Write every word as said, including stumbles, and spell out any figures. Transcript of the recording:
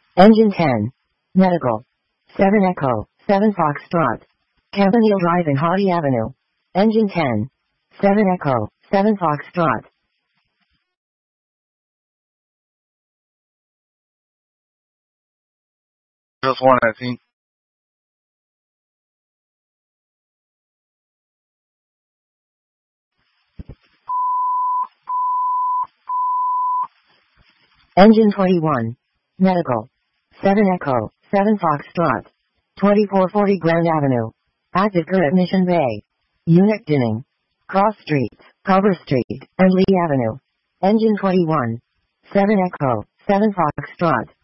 Engine ten. Medical. seven Echo, seven Foxtrot. Campanile Drive in Haughty Avenue. Engine ten. seven Echo, seven Foxtrot. Just one nineteen. Engine twenty-one. Medical. seven Echo, seven Foxtrot. twenty-four forty Grand Avenue. Active current Mission Bay. Unit Dinning. Cross Street, Cover Street, and Lee Avenue. Engine twenty-one. seven Echo, seven Foxtrot.